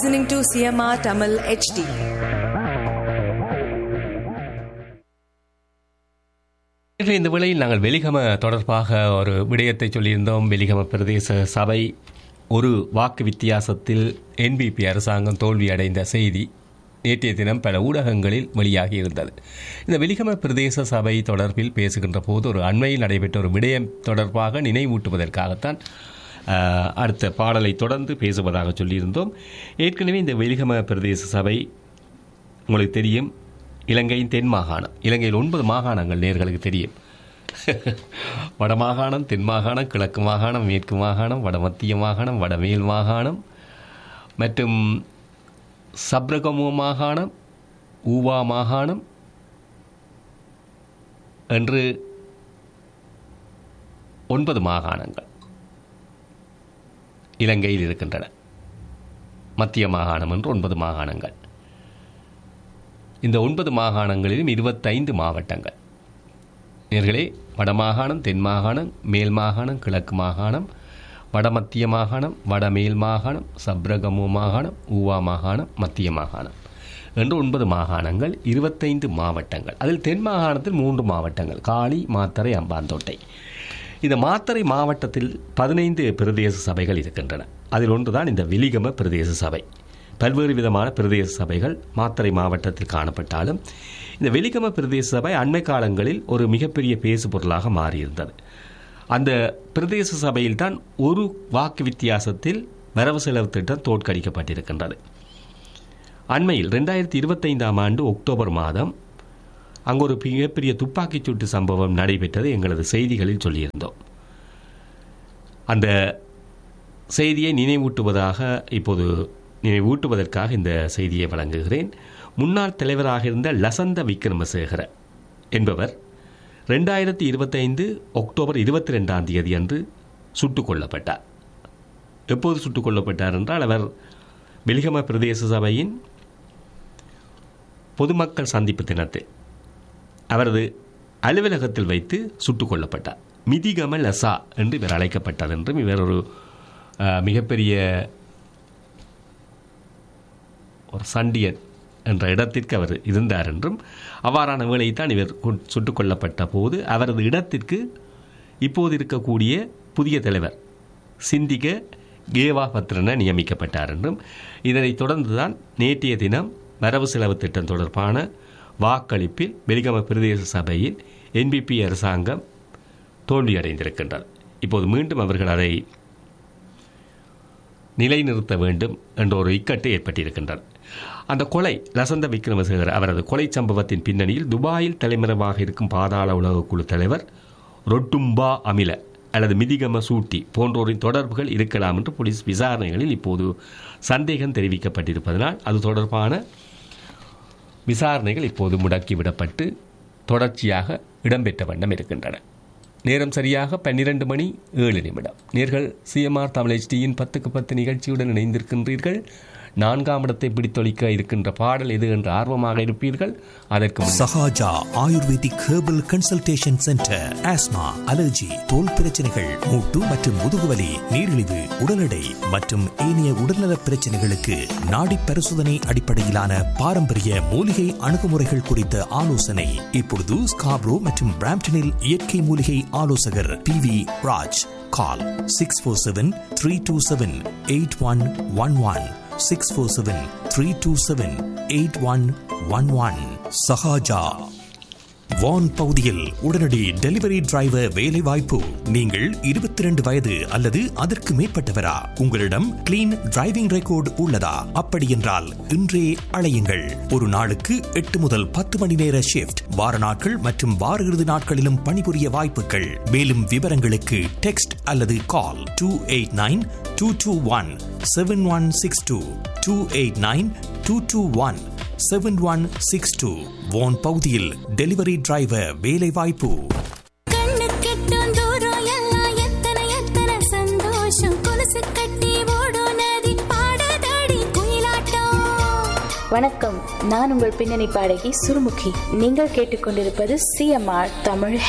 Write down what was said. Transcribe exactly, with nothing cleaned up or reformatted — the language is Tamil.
listening to C M R Tamil H D. இந்த வேளையில் நாங்கள் வெலிகம தொடர்பாக ஒரு விடயத்தை சொல்லியிருந்தோம். வெலிகம பிரதேச சபை ஒரு வாக்கு வித்தியாசத்தில் என்பிபி அரசாங்கம் தோல்வியடைந்த செய்தி நேற்றைய தினம் பல ஊடகங்களில் வெளியாகி இருந்தது. இந்த வெலிகம பிரதேச சபை தொடர்பில் பேசுகின்ற போது ஒரு அண்மையில் நடைபெற்ற ஒரு விடயம் தொடர்பாக நினைவூட்டுவதற்காகத்தான் அடுத்த பாடலை தொடர்ந்து பேசுவதாக சொல்லியிருந்தோம். ஏற்கனவே இந்த வெலிகம பிரதேச சபை உங்களுக்கு தெரியும், இலங்கையின் தென் மாகாணம். இலங்கையில் ஒன்பது மாகாணங்கள் நேர்களுக்கு தெரியும். வடமாகாணம், தென் மாகாணம், கிழக்கு மாகாணம், மேற்கு மாகாணம், வடமத்திய மாகாணம், வடமேல் மாகாணம் மற்றும் சப்ரகமு மாகாணம், ஊவா மாகாணம் என்று ஒன்பது மாகாணங்கள் இலங்கையில் இருக்கின்றன. மத்திய மாகாணம் என்று ஒன்பது மாகாணங்கள். இந்த ஒன்பது மாகாணங்களிலும் இருபத்தைந்து மாவட்டங்கள். நேர்களே, வடமாகாணம், தென் மாகாணம், மேல் மாகாணம், கிழக்கு மாகாணம், வடமத்திய மாகாணம், வடமேல் மாகாணம், சப்ரகமு மாகாணம், ஊவா மாகாணம், மத்திய மாகாணம் என்று ஒன்பது மாகாணங்கள், இருபத்தைந்து மாவட்டங்கள். அதில் தென் மாகாணத்தில் மூன்று மாவட்டங்கள், காலி, மாத்தறை, அம்பாந்தோட்டை. இந்த மாத்தறை மாவட்டத்தில் பதினைந்து பிரதேச சபைகள் இருக்கின்றன. அதில் ஒன்றுதான் இந்த வெலிகம பிரதேச சபை. பல்வேறு விதமான பிரதேச சபைகள் மாத்தறை மாவட்டத்தில் காணப்பட்டாலும் இந்த வெலிகம பிரதேச சபை அண்மை காலங்களில் ஒரு மிகப்பெரிய பேசு பொருளாக மாறியிருந்தது. அந்த பிரதேச சபையில்தான் ஒரு வாக்கு வித்தியாசத்தில் வரவு செலவு திட்டம் தோற்கடிக்கப்பட்டிருக்கின்றது. அண்மையில் ரெண்டாயிரத்தி இருபத்தைந்தாம் ஆண்டு அக்டோபர் மாதம் அங்கு ஒரு மிகப்பெரிய துப்பாக்கிச் சூட்டு சம்பவம் நடைபெற்றது. எங்களது செய்திகளில் சொல்லியிருந்தோம். அந்த செய்தியை நினைவூட்டுவதாக இப்போது நினைவூட்டுவதற்காக இந்த செய்தியை வழங்குகிறேன். முன்னாள் தலைவராக இருந்த லசந்த விக்ரமசேகர என்பவர் ரெண்டாயிரத்தி இருபத்தைந்து அக்டோபர் இருபத்தி ரெண்டாம் தேதி அன்று சுட்டுக் கொல்லப்பட்டார். எப்போது சுட்டுக் கொல்லப்பட்டார் என்றால், அவர் வெலிகம பிரதேச சபையின் பொதுமக்கள் சந்திப்பு தினத்தில் அவரது அலுவலகத்தில் வைத்து சுட்டுக் கொல்லப்பட்டார். மிதிகம லசா என்று இவர் அழைக்கப்பட்டார் என்றும், இவர் ஒரு மிகப்பெரிய ஒரு சண்டியன் என்ற இடத்திற்கு அவர் இருந்தார் என்றும், அவ்வாறான வேளைத்தான் இவர் சுட்டுக் கொல்லப்பட்ட போது அவரது இடத்திற்கு இப்போது இருக்கக்கூடிய புதிய தலைவர் சிந்திக கேவா பத்ரன நியமிக்கப்பட்டார் என்றும், இதனைத் தொடர்ந்துதான் நேற்றைய தினம் வரவு செலவு திட்டம் தொடர்பான வாக்களிப்பில் வெலிகம பிரதேச சபையில் என்பிபி அரசாங்கம் தோல்வியடைந்திருக்கின்றது. இப்போது மீண்டும் அவர்கள் அதை நிலைநிறுத்த வேண்டும் என்ற ஒரு இக்கட்டு ஏற்பட்டிருக்கின்றது. அந்த கொலை, லசந்த விக்ரமசேகர அவரது கொலை சம்பவத்தின் பின்னணியில் துபாயில் தலைமறைவாக இருக்கும் பாதாள உலக குழு தலைவர் ரொட்டும்பா அமில அல்லது மிதிகம சூட்டி போன்றோரின் தொடர்புகள் இருக்கலாம் என்று போலீஸ் விசாரணைகளில் இப்போது சந்தேகம் தெரிவிக்கப்பட்டிருப்பதனால் அது தொடர்பான விசாரணைகள் இப்போது முடக்கிவிடப்பட்டு தொடர்ச்சியாக இடம்பெற்ற வண்ணம் இருக்கின்றன. நேரம் சரியாக பன்னிரண்டு மணி ஏழு நிமிடம். நேர்கள் சிஎம்ஆர் தமிழ் ஹெச்டியின் பத்துக்கு பத்து நிகழ்ச்சியுடன் இணைந்திருக்கின்றீர்கள். நான்காம் இடத்தை பிடித்தொழிக்க இருக்கின்ற பாடல் எது என்று ஆர்வமாக இருப்பீர்கள். அதற்கு Sahaja ayurvedic herbal consultation centre. Asthma, allergy, தோல் பிரச்சனைகள், மூட்டு மற்றும் முதுகுவலி, நீரிழிவு, உடல் எடை மற்றும் ஏனைய உடல்நல பிரச்சனைகளுக்கு நாடி பரிசோதனை அடிப்படையிலான பாரம்பரிய மூலிகை அணுகுமுறைகள் குறித்த ஆலோசனை இப்பொழுது ஸ்காப்ரோ மற்றும் பிராம்டனில் இயற்கை மூலிகை ஆலோசகர் பி வி ராஜ். கால் six four seven three two seven eight one one one six four seven three two seven eight one one one. Sahaja. வான் பகுதியில் உடனடி டெலிவரி டிரைவர் வேலை வாய்ப்பு. நீங்கள் இருபத்தி ரெண்டு வயது அல்லது அதற்கு மேற்பட்டவரா? உங்களிடம் கிளீன் டிரைவிங் ரெக்கார்டு உள்ளதா? அப்படி என்றால் இன்றே அழையுங்கள். ஒரு நாளுக்கு எட்டு முதல் பத்து மணி நேர ஷிப்ட், வார நாட்கள் மற்றும் வார இறுதி நாட்களிலும் பணிபுரிய வாய்ப்புகள். மேலும் விவரங்களுக்கு டெக்ஸ்ட் அல்லது கால் two eight nine two two one seven one six two two eight nine two two one seven one six two. வான் பகுதியில் டெலிவரி டிரைவர் வேலை வாய்ப்பு. வணக்கம், நான் உங்கள் பின்னணி பாடகி சுருமுகி. நீங்கள் கேட்டுக்கொண்டிருப்பது சிஎம்ஆர் தமிழ்